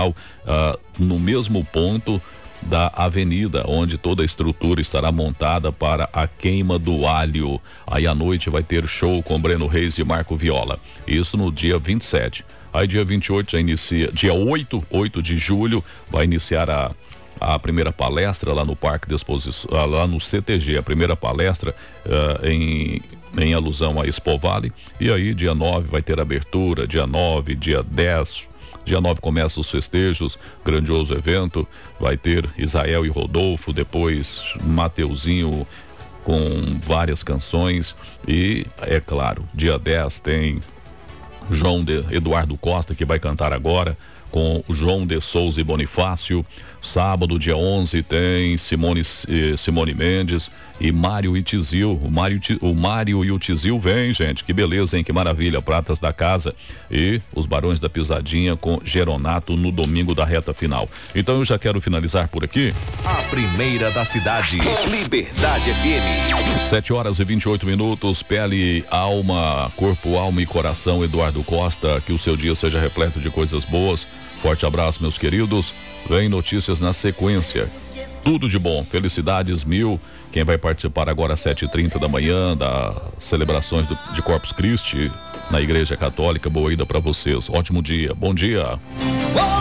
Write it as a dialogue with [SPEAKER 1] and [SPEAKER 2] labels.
[SPEAKER 1] final, no mesmo ponto da avenida, onde toda a estrutura estará montada para a queima do alho. Aí à noite vai ter show com Breno Reis e Marco Viola. Isso no dia 27. Aí dia 28 já inicia, dia 8 de julho, vai iniciar a primeira palestra lá no Parque de Exposição, lá no CTG, a primeira palestra em alusão a Expo Vale. E aí dia 9 vai ter abertura, dia 9, dia 10. Dia 9 começa os festejos, grandioso evento, vai ter Israel e Rodolfo, depois Mateuzinho com várias canções e, é claro, dia 10 tem Eduardo Costa, que vai cantar agora, com o João de Souza e Bonifácio. Sábado, dia 11, tem Simone Mendes e Mário e Tizil. O Mário e o Tizil vem, gente, que beleza, hein? Que maravilha, pratas da casa. E os Barões da Pisadinha com Geronato no domingo da reta final. Então eu já quero finalizar por aqui.
[SPEAKER 2] A primeira da cidade, Liberdade FM.
[SPEAKER 1] 7h28, pele, alma, corpo, alma e coração, Eduardo Costa. Que o seu dia seja repleto de coisas boas. Forte abraço, meus queridos. Vem notícias na sequência. Tudo de bom, felicidades mil. Quem vai participar agora às 7h30 da manhã das celebrações de Corpus Christi na Igreja Católica, boa ida para vocês. Ótimo dia, bom dia.